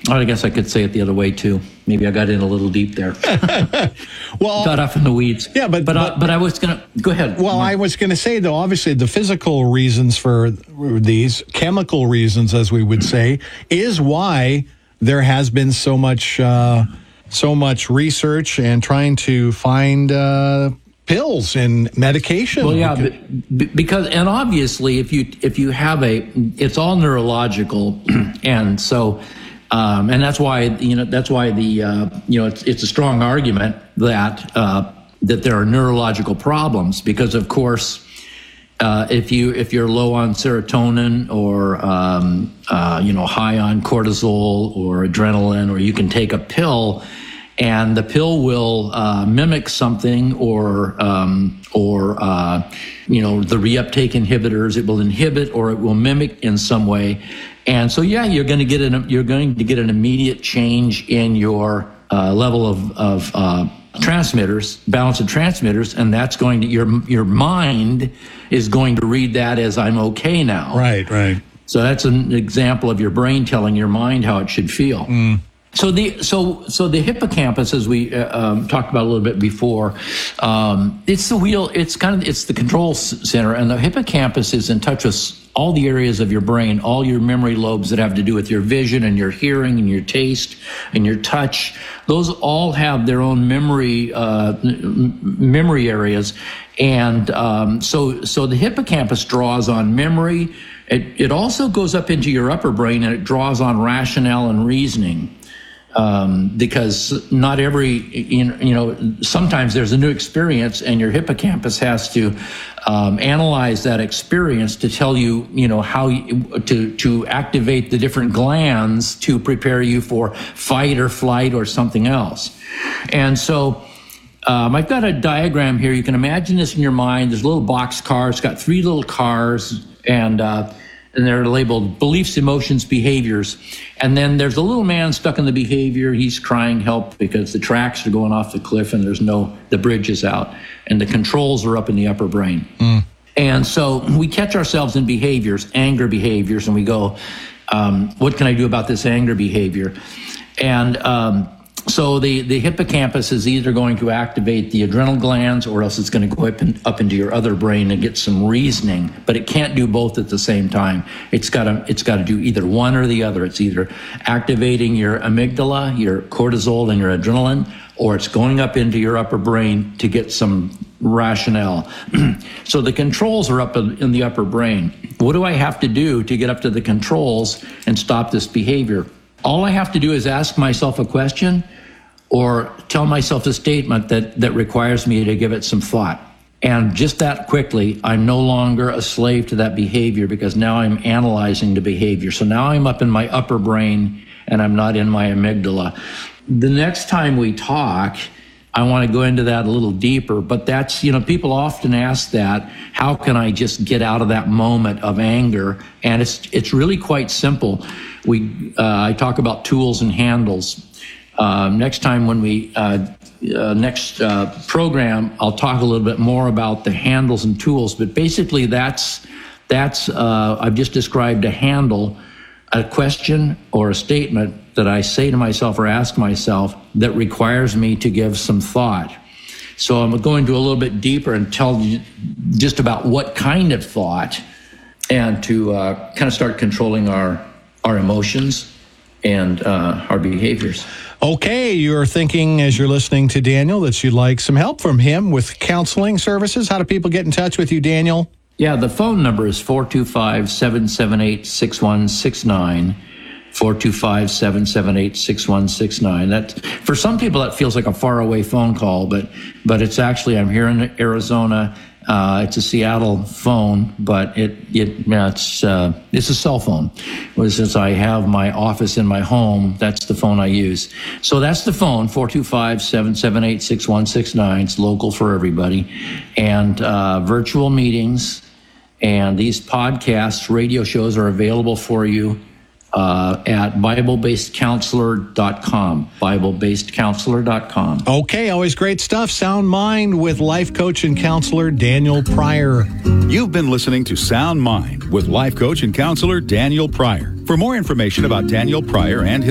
I guess I could say it the other way too. Maybe I got in a little deep there. Well, got off in the weeds. Yeah, but I was gonna go ahead. Well, I was going to say though, obviously the physical reasons for these chemical reasons, as we would say, is why there has been so much research and trying to find pills and medication. Well, yeah, because and obviously, if you have it's all neurological, and so, and that's why it's a strong argument that there are neurological problems because, of course, if you're low on serotonin or high on cortisol or adrenaline, or you can take a pill. And the pill will mimic something, or the reuptake inhibitors. It will inhibit, or it will mimic in some way. And so, yeah, you're going to get an immediate change in your level of transmitters, balance of transmitters, and that's going to your mind is going to read that as I'm okay now. Right. So that's an example of your brain telling your mind how it should feel. Mm. So the hippocampus, as we talked about a little bit before, it's the wheel. It's the control center, and the hippocampus is in touch with all the areas of your brain, all your memory lobes that have to do with your vision and your hearing and your taste and your touch. Those all have their own memory areas, and so the hippocampus draws on memory. It also goes up into your upper brain, and it draws on rationale and reasoning. Because not sometimes there's a new experience and your hippocampus has to analyze that experience to tell you, how to activate the different glands to prepare you for fight or flight or something else. And so I've got a diagram here. You can imagine this in your mind. There's a little box car. It's got 3 little cars, and they're labeled beliefs, emotions, behaviors. And then there's a little man stuck in the behavior. He's crying help because the tracks are going off the cliff and the bridge is out. And the controls are up in the upper brain. Mm. And so we catch ourselves in behaviors, anger behaviors, and we go, what can I do about this anger behavior? And so the hippocampus is either going to activate the adrenal glands, or else it's going to go up into your other brain and get some reasoning. But it can't do both at the same time. It's got to do either one or the other. It's either activating your amygdala, your cortisol, and your adrenaline, or it's going up into your upper brain to get some rationale. So the controls are up in the upper brain. What do I have to do to get up to the controls and stop this behavior? All I have to do is ask myself a question or tell myself a statement that requires me to give it some thought. And just that quickly, I'm no longer a slave to that behavior because now I'm analyzing the behavior. So now I'm up in my upper brain and I'm not in my amygdala. The next time we talk, I want to go into that a little deeper, but that's, people often ask that, how can I just get out of that moment of anger? And it's really quite simple. I talk about tools and handles. Next time when next program, I'll talk a little bit more about the handles and tools, but basically that's I've just described a handle, a question or a statement that I say to myself or ask myself that requires me to give some thought. So I'm going to a little bit deeper and tell you just about what kind of thought, and to kind of start controlling our emotions and our behaviors. Okay, you're thinking as you're listening to Daniel that you'd like some help from him with counseling services. How do people get in touch with you, Daniel? Yeah, the phone number is 425-778-6169. 425-778-6169. That, for some people, that feels like a faraway phone call, but it's actually, I'm here in Arizona. It's a Seattle phone, but it's a cell phone. Since I have my office in my home, that's the phone I use. So that's the phone, 425-778-6169. It's local for everybody. And virtual meetings and these podcasts, radio shows are available for you at BibleBasedCounselor.com. BibleBasedCounselor.com. Okay, always great stuff. Sound Mind with life coach and counselor Daniel Pryor. You've been listening to Sound Mind with life coach and counselor Daniel Pryor. For more information about Daniel Pryor and his